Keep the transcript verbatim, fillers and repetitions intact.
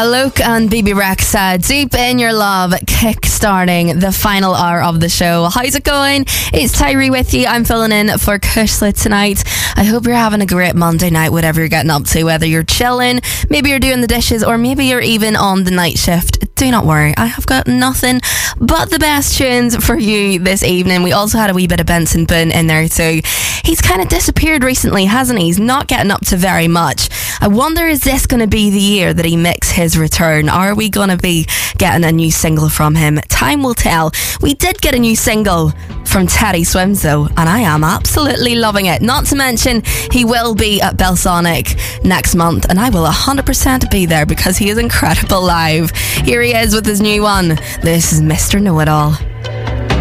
Alok and B B Rexa, Deep in Your Love, kick-starting the final hour of the show. How's it going? It's Tyree with you. I'm filling in for Kushlet tonight. I hope you're having a great Monday night, whatever you're getting up to, whether you're chilling, maybe you're doing the dishes, or maybe you're even on the night shift. Do not worry, I have got nothing but the best tunes for you this evening. We also had a wee bit of Benson Boone in there too. He's kind of disappeared recently, hasn't he? He's not getting up to very much. I wonder, is this going to be the year that he makes his return? Are we going to be getting a new single from him? Time will tell. We did get a new single from Teddy Swims though, and I am absolutely loving it. Not to mention, he will be at Belsonic next month, and I will one hundred percent be there because he is incredible live. Here he is with his new one. This is Mister Know-It-All.